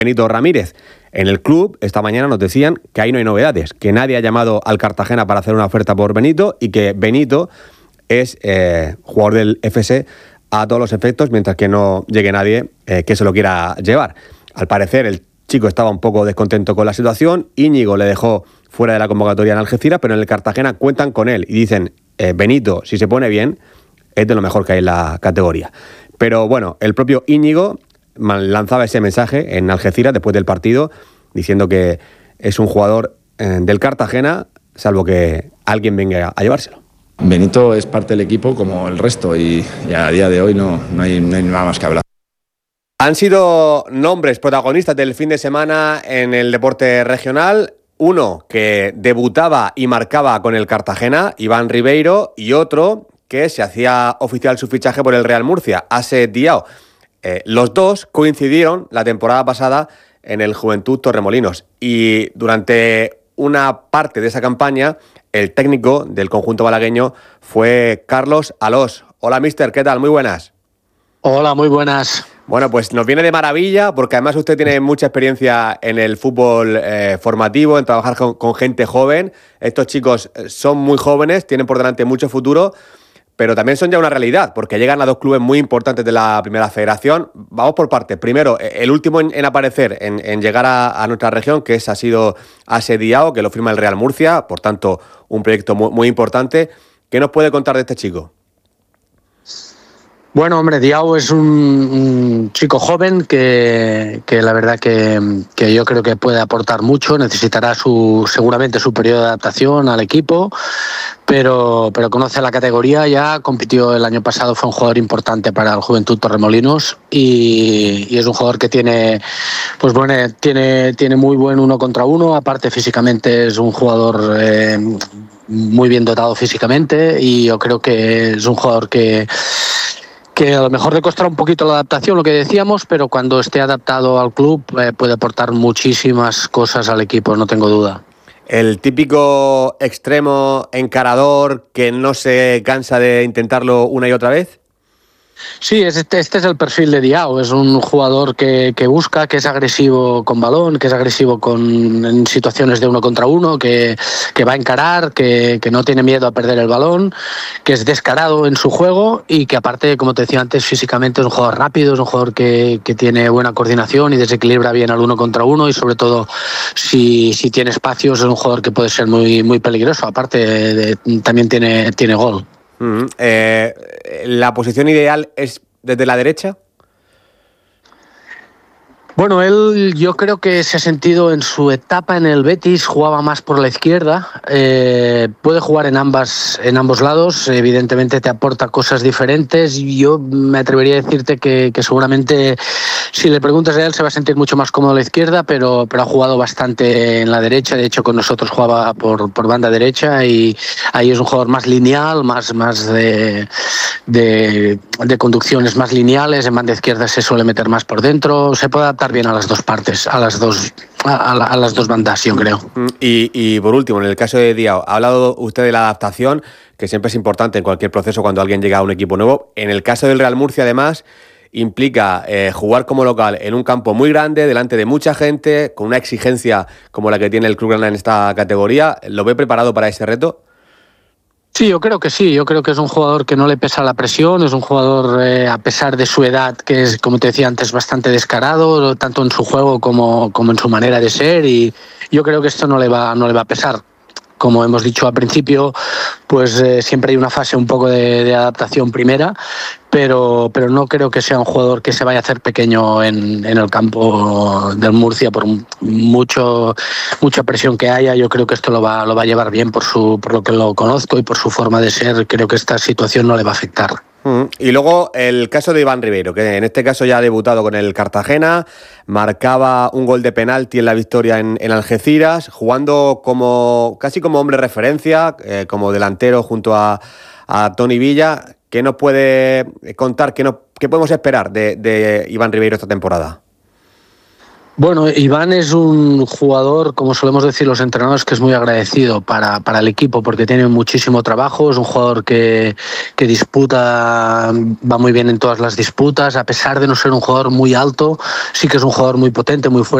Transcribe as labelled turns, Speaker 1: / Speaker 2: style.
Speaker 1: Benito Ramírez. En el club, esta mañana nos decían que ahí no hay novedades, que nadie ha llamado al Cartagena para hacer una oferta por Benito y que Benito es jugador del FC a todos los efectos, mientras que no llegue nadie que se lo quiera llevar. Al parecer, el chico estaba un poco descontento con la situación. Íñigo le dejó fuera de la convocatoria en Algeciras, pero en el Cartagena cuentan con él y dicen, Benito, si se pone bien, es de lo mejor que hay en la categoría. Pero bueno, el propio Íñigo lanzaba ese mensaje en Algeciras después del partido, diciendo que es un jugador del Cartagena, salvo que alguien venga a llevárselo.
Speaker 2: Benito es parte del equipo como el resto y a día de hoy no hay nada más que hablar.
Speaker 1: Han sido nombres protagonistas del fin de semana en el deporte regional. Uno que debutaba y marcaba con el Cartagena, Iván Ribeiro, y otro que se hacía oficial su fichaje por el Real Murcia, Ase Diao. Los dos coincidieron la temporada pasada en el Juventud Torremolinos y durante una parte de esa campaña el técnico del conjunto malagueño fue Carlos Alós. Hola, mister, ¿qué tal? Muy buenas.
Speaker 3: Hola, muy buenas.
Speaker 1: Bueno, pues nos viene de maravilla porque además usted tiene mucha experiencia en el fútbol formativo, en trabajar con gente joven. Estos chicos son muy jóvenes, tienen por delante mucho futuro, pero también son ya una realidad porque llegan a dos clubes muy importantes de la Primera Federación. Vamos por partes. Primero, el último en aparecer, en llegar a nuestra región, que ha sido Ase Diao, que lo firma el Real Murcia, por tanto, un proyecto muy, muy importante. ¿Qué nos puede contar de este chico?
Speaker 3: Bueno, hombre, Diao es un chico joven que la verdad que yo creo que puede aportar mucho. Necesitará seguramente su periodo de adaptación al equipo, pero conoce la categoría ya, compitió el año pasado, fue un jugador importante para el Juventud Torremolinos y es un jugador que tiene muy buen 1 contra 1, aparte físicamente es un jugador muy bien dotado físicamente y yo creo que es un jugador que a lo mejor le costará un poquito la adaptación, lo que decíamos, pero cuando esté adaptado al club puede aportar muchísimas cosas al equipo, no tengo duda.
Speaker 1: El típico extremo encarador que no se cansa de intentarlo una y otra vez.
Speaker 3: Sí, este es el perfil de Diao, es un jugador que busca, que es agresivo con balón, que es agresivo en situaciones de 1 contra 1, que va a encarar, que no tiene miedo a perder el balón, que es descarado en su juego y que aparte, como te decía antes, físicamente es un jugador rápido, es un jugador que tiene buena coordinación y desequilibra bien al 1 contra 1 y sobre todo si tiene espacios es un jugador que puede ser muy, muy peligroso, aparte también tiene gol.
Speaker 1: ¿La posición ideal es desde la derecha?
Speaker 3: Bueno, él yo creo que se ha sentido en su etapa en el Betis, jugaba más por la izquierda, puede jugar en ambos lados, evidentemente te aporta cosas diferentes y yo me atrevería a decirte que seguramente si le preguntas a él se va a sentir mucho más cómodo a la izquierda, pero ha jugado bastante en la derecha, de hecho con nosotros jugaba por banda derecha y ahí es un jugador más lineal, más de conducciones más lineales, en banda izquierda se suele meter más por dentro, se puede adaptar bien a las dos partes, a las dos bandas, yo creo.
Speaker 1: Y por último, en el caso de Diao, ha hablado usted de la adaptación, que siempre es importante en cualquier proceso cuando alguien llega a un equipo nuevo. En el caso del Real Murcia, además, implica jugar como local en un campo muy grande, delante de mucha gente, con una exigencia como la que tiene el Club Granada en esta categoría. ¿Lo ve preparado para ese reto?
Speaker 3: Sí, yo creo que sí. Yo creo que es un jugador que no le pesa la presión, es un jugador, a pesar de su edad, que es, como te decía antes, bastante descarado, tanto en su juego como en su manera de ser, y yo creo que esto no le va a pesar. Como hemos dicho al principio, pues siempre hay una fase un poco de adaptación primera, pero no creo que sea un jugador que se vaya a hacer pequeño en el campo del Murcia por mucha presión que haya. Yo creo que esto lo va a llevar bien por lo que lo conozco y por su forma de ser. Creo que esta situación no le va a afectar.
Speaker 1: Y luego el caso de Iván Ribeiro, que en este caso ya ha debutado con el Cartagena, marcaba un gol de penalti en la victoria en Algeciras, jugando casi como hombre referencia, como delantero junto a Toni Villa. ¿Qué nos puede contar, qué podemos esperar de Iván Ribeiro esta temporada?
Speaker 3: Bueno, Iván es un jugador, como solemos decir los entrenadores, que es muy agradecido para el equipo porque tiene muchísimo trabajo, es un jugador que disputa, va muy bien en todas las disputas, a pesar de no ser un jugador muy alto, sí que es un jugador muy potente, muy fuerte.